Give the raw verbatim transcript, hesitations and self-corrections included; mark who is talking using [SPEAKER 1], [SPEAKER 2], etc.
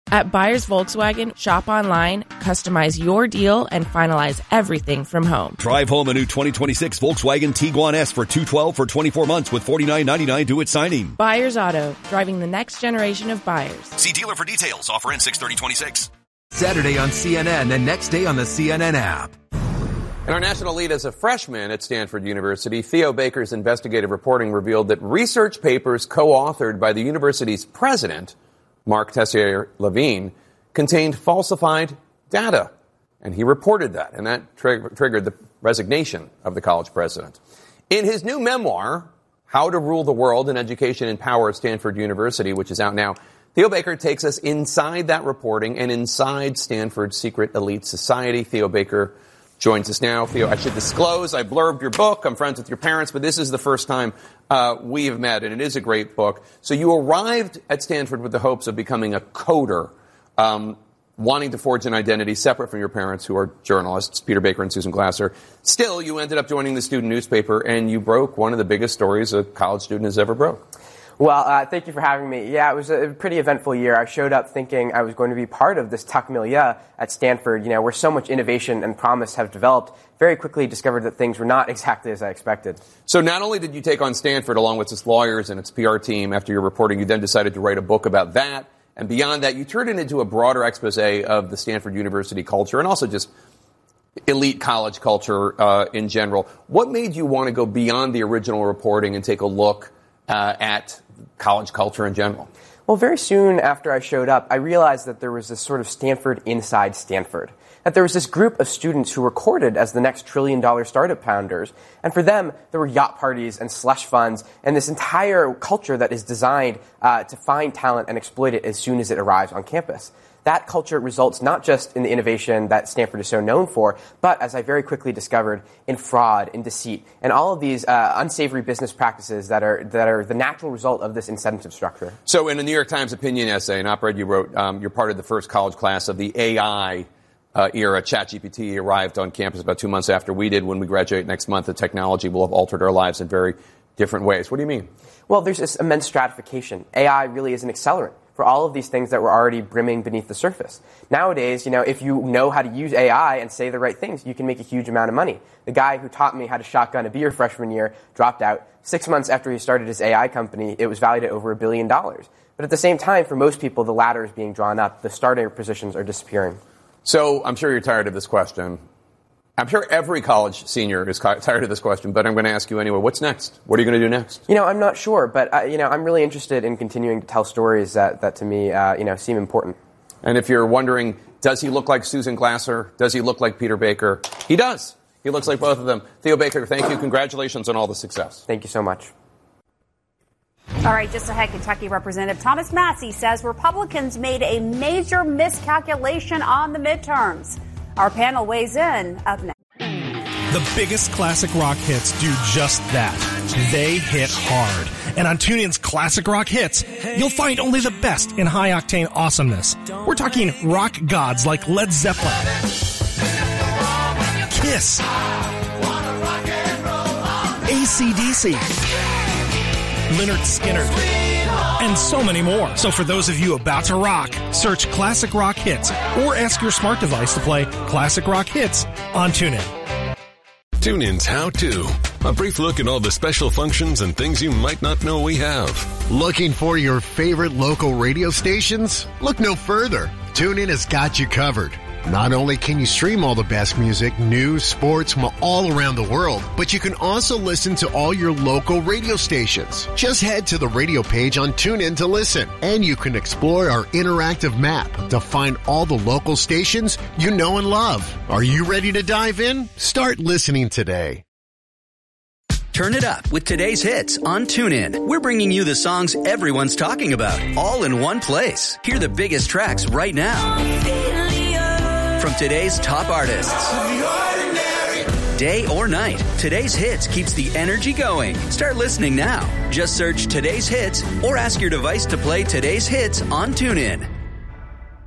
[SPEAKER 1] At Buyers Volkswagen, shop online, customize your deal, and finalize everything from home.
[SPEAKER 2] Drive home a new twenty twenty-six Volkswagen Tiguan S for two hundred twelve dollars for twenty-four months with forty-nine ninety-nine due at signing.
[SPEAKER 1] Buyers Auto, driving the next generation of buyers.
[SPEAKER 2] See dealer for details. Offer ends six thirty twenty-six.
[SPEAKER 3] Saturday on C N N and next day on the C N N app.
[SPEAKER 4] In our national lead as a freshman at Stanford University, Theo Baker's investigative reporting revealed that research papers co-authored by the university's president, Mark Tessier-Lavigne, contained falsified data. And he reported that, and that trig- triggered the resignation of the college president. In his new memoir, How to Rule the World in Education and Power at Stanford University, which is out now, Theo Baker takes us inside that reporting and inside Stanford's secret elite society. Theo Baker joins us now. Theo, I should disclose, I blurbed your book. I'm friends with your parents, but this is the first time uh, we have met, and it is a great book. So you arrived at Stanford with the hopes of becoming a coder, um, wanting to forge an identity separate from your parents, who are journalists, Peter Baker and Susan Glasser. Still, you ended up joining the student newspaper, and you broke one of the biggest stories a college student has ever broke.
[SPEAKER 5] Well, uh, thank you for having me. Yeah, it was a pretty eventful year. I showed up thinking I was going to be part of this tech milieu at Stanford, you know, where so much innovation and promise have developed. Very quickly discovered that things were not exactly as I expected.
[SPEAKER 4] So not only did you take on Stanford along with its lawyers and its P R team after your reporting, you then decided to write a book about that. And beyond that, you turned it into a broader expose of the Stanford University culture and also just elite college culture uh, in general. What made you want to go beyond the original reporting and take a look uh, at college culture in general?
[SPEAKER 5] Well, very soon after I showed up, I realized that there was this sort of Stanford inside Stanford. That there was this group of students who were courted as the next trillion-dollar startup founders. And for them, there were yacht parties and slush funds and this entire culture that is designed uh, to find talent and exploit it as soon as it arrives on campus. That culture results not just in the innovation that Stanford is so known for, but, as I very quickly discovered, in fraud, in deceit, and all of these uh, unsavory business practices that are that are the natural result of this incentive structure.
[SPEAKER 4] So in the New York Times opinion essay, an op-ed you wrote, um, you're part of the first college class of the A I uh, era. ChatGPT arrived on campus about two months after we did. When we graduate next month, the technology will have altered our lives in very different ways. What do you mean?
[SPEAKER 5] Well, there's this immense stratification. A I really is an accelerant for all of these things that were already brimming beneath the surface. Nowadays, you know, if you know how to use A I and say the right things, you can make a huge amount of money. The guy who taught me how to shotgun a beer freshman year dropped out. Six months after he started his A I company, it was valued at over a billion dollars. But at the same time, for most people, the ladder is being drawn up. The starter positions are disappearing.
[SPEAKER 4] So I'm sure you're tired of this question. I'm sure every college senior is tired of this question, but I'm going to ask you anyway. What's next? What are you going to do next?
[SPEAKER 5] You know, I'm not sure, but, uh, you know, I'm really interested in continuing to tell stories that, that to me, uh, you know, seem important.
[SPEAKER 4] And if you're wondering, does he look like Susan Glasser? Does he look like Peter Baker? He does. He looks like both of them. Theo Baker, thank you. Congratulations on all the success.
[SPEAKER 5] Thank you so much.
[SPEAKER 6] All right, just ahead, Kentucky Representative Thomas Massie says Republicans made a major miscalculation on the midterms. Our panel weighs in up next.
[SPEAKER 7] The biggest classic rock hits do just that. They hit hard. And on TuneIn's Classic Rock Hits, you'll find only the best in high-octane awesomeness. We're talking rock gods like Led Zeppelin, Kiss, A C D C, Lynyrd Skynyrd, and so many more. So for those of you about to rock, search Classic Rock Hits or ask your smart device to play Classic Rock Hits on TuneIn.
[SPEAKER 8] TuneIn's How To. A brief look at all the special functions and things you might not know we have.
[SPEAKER 9] Looking for your favorite local radio stations? Look no further. TuneIn has got you covered. Not only can you stream all the best music, news, sports from all around the world, but you can also listen to all your local radio stations. Just head to the radio page on TuneIn to listen, and you can explore our interactive map to find all the local stations you know and love. Are you ready to dive in? Start listening today.
[SPEAKER 10] Turn it up with today's hits on TuneIn. We're bringing you the songs everyone's talking about, all in one place. Hear the biggest tracks right now from today's top artists. Day or night, today's hits keeps the energy going. Start listening now. Just search today's hits or ask your device to play today's hits on TuneIn.